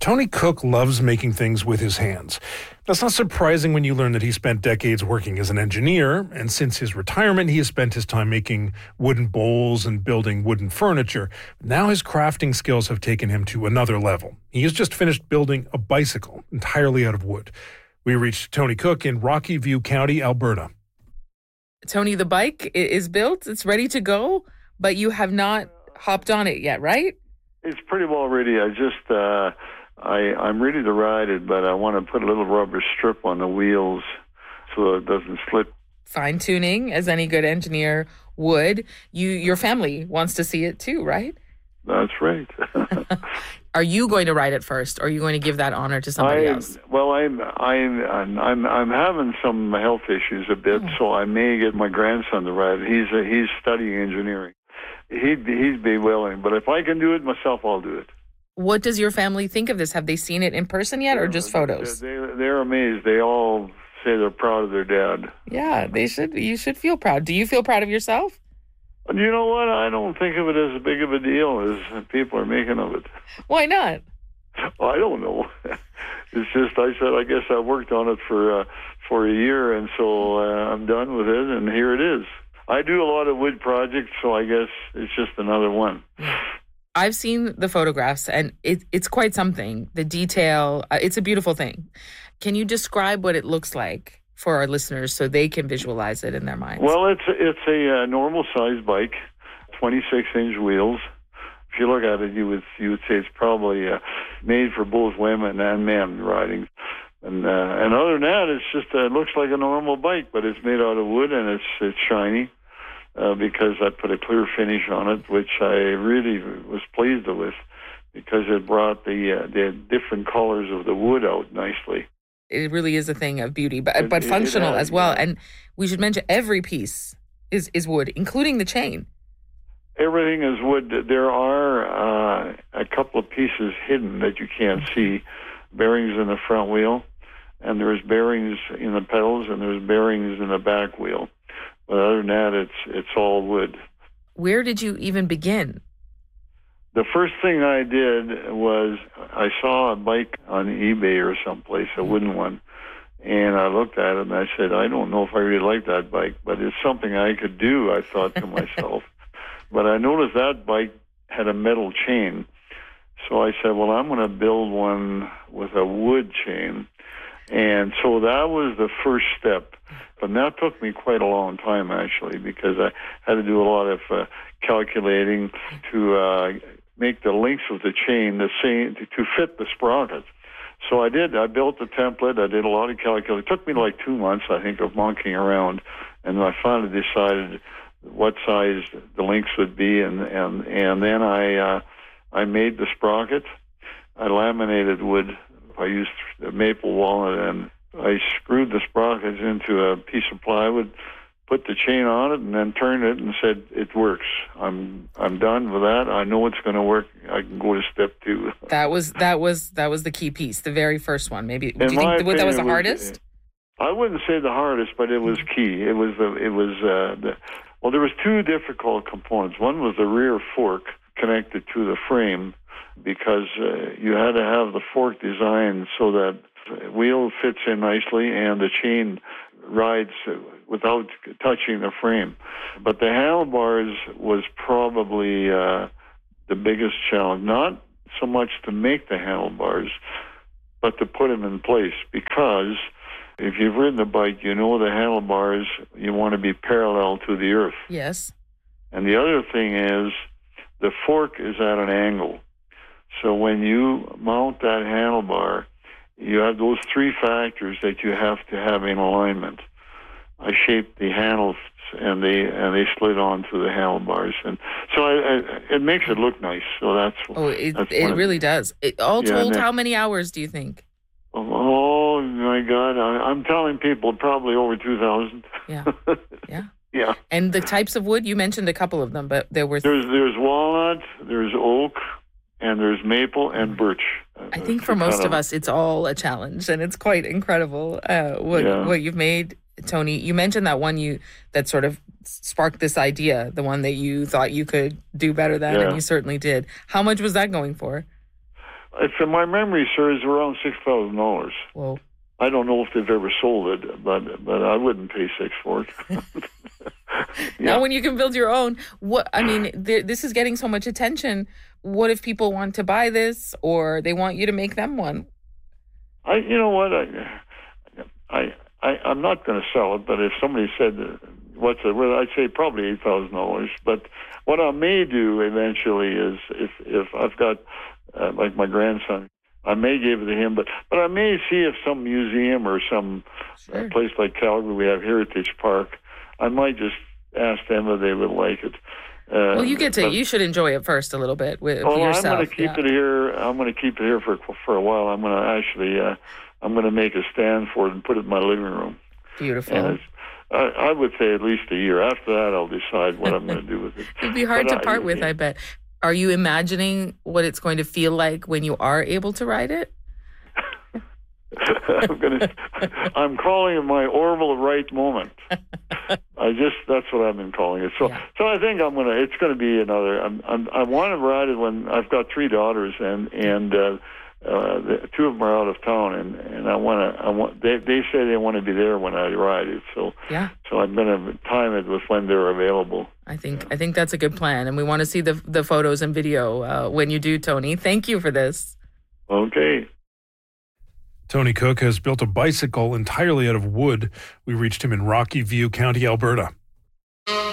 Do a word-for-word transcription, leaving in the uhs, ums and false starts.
Tony Cook loves making things with his hands. That's not surprising when you learn that he spent decades working as an engineer, and since his retirement, he has spent his time making wooden bowls and building wooden furniture. Now his crafting skills have taken him to another level. He has just finished building a bicycle entirely out of wood. We reached Tony Cook in Rocky View County, Alberta. Tony, the bike is built, it's ready to go, but you have not hopped on it yet, right? It's pretty well ready. I just... Uh... I, I'm ready to ride it, but I want to put a little rubber strip on the wheels so it doesn't slip. Fine tuning, as any good engineer would. You, your family wants to see it too, right? That's right. Are you going to ride it first, or are you going to give that honor to somebody I, else? Well, I'm I'm I'm I'm having some health issues a bit, oh. so I may get my grandson to ride it. He's a, he's studying engineering. He'd be, he'd be willing, but if I can do it myself, I'll do it. What does your family think of this? Have they seen it in person yet, or just photos? They, they're amazed. They all say they're proud of their dad. Yeah, they should. You should feel proud. Do you feel proud of yourself? You know what? I don't think of it as big of a deal as people are making of it. Why not? I don't know. It's just I said I guess I worked on it for uh, for a year, and so uh, I'm done with it, and here it is. I do a lot of wood projects, so I guess it's just another one. I've seen the photographs, and it, it's quite something. The detail, uh, it's a beautiful thing. Can you describe what it looks like for our listeners so they can visualize it in their minds? Well, it's it's a uh, normal-sized bike, twenty-six inch wheels. If you look at it, you would you would say it's probably uh, made for both women and men riding. And uh, and other than that, it's just uh, it looks like a normal bike, but it's made out of wood and it's it's shiny. Uh, because I put a clear finish on it, which I really was pleased with, because it brought the uh, the different colors of the wood out nicely. It really is a thing of beauty, but it, but functional has, as well. Yeah. And we should mention every piece is, is wood, including the chain. Everything is wood. There are uh, a couple of pieces hidden that you can't see. Bearings in the front wheel, and there's bearings in the pedals, and there's bearings in the back wheel. But other than that, it's it's all wood. Where did you even begin? The first thing I did was I saw a bike on eBay or someplace, a wooden one, and I looked at it and I said, I don't know if I really like that bike, but it's something I could do, I thought to myself. But I noticed that bike had a metal chain. So I said, well, I'm going to build one with a wood chain. And so that was the first step. And that took me quite a long time, actually, because I had to do a lot of uh, calculating to uh, make the lengths of the chain the same to, to fit the sprocket. So I did. I built the template. I did a lot of calculating. It took me like two months, I think, of monkeying around. And I finally decided what size the lengths would be. And, and, and then I, uh, I made the sprocket. I laminated wood. I used maple walnut, and I screwed the sprockets into a piece of plywood, put the chain on it, and then turned it and said, it works. I'm I'm done with that. I know it's going to work. I can go to step two. That was that was that was the key piece, the very first one. Maybe do In you think opinion, that was the was, hardest? I wouldn't say the hardest, but it was key. It was the it was uh, the well. There was two difficult components. One was the rear fork connected to the frame, because uh, you had to have the fork designed so that the wheel fits in nicely and the chain rides without touching the frame. But the handlebars was probably uh, the biggest challenge. Not so much to make the handlebars, but to put them in place, because if you've ridden a bike, you know the handlebars, you want to be parallel to the earth. Yes. And the other thing is the fork is at an angle. So when you mount that handlebar, you have those three factors that you have to have in alignment. I shaped the handles, and they and they slid onto the handlebars, and so I, I, it makes it look nice. So that's oh, it that's it really does. It, all yeah, told, then, how many hours do you think? Oh my God, I, I'm telling people probably over two thousand. Yeah, yeah, yeah. And the types of wood, you mentioned a couple of them, but there were there's there's walnut, there's oak, and there's maple and birch. I think for most of, of us, it's all a challenge, and it's quite incredible uh, what yeah. what you've made, Tony. You mentioned that one you that sort of sparked this idea, the one that you thought you could do better than, yeah. and you certainly did. How much was that going for? if my memory serves, around six thousand dollars. Whoa. I don't know if they've ever sold it, but but I wouldn't pay six for it. Yeah. Now, when you can build your own, what I mean, th- this is getting so much attention. What if people want to buy this, or they want you to make them one? I, you know what, I, I, I I'm not going to sell it. But if somebody said, "What's it?" Well, I'd say probably eight thousand dollars. But what I may do eventually is, if if I've got uh, like my grandson, I may give it to him. But but I may see if some museum or some Sure. uh, place like Calgary, we have Heritage Park. I might just ask them if they would like it. Uh, Well, you get to, but, you should enjoy it first a little bit with well, yourself. I'm going to keep yeah. it here. I'm going to keep it here for for a while. I'm going to actually, uh, I'm going to make a stand for it and put it in my living room. Beautiful. And it's, I, I would say at least a year. After that, I'll decide what I'm going to do with it. It'd be hard But to I- part with, I bet. Are you imagining what it's going to feel like when you are able to ride it? I'm going to. I'm calling it my Orville Wright moment. I just that's what I've been calling it. So Yeah. so I think I'm gonna. It's going to be another. I'm, I'm I want to ride it when I've got three daughters and and uh, uh, the, two of them are out of town and, and I want to. I want. They they say they want to be there when I ride it. So Yeah. so I'm going to time it with when they're available. I think I think that's a good plan, and we want to see the the photos and video uh, when you do, Tony. Thank you for this. Okay. Tony Cook has built a bicycle entirely out of wood. We reached him in Rocky View, County Alberta.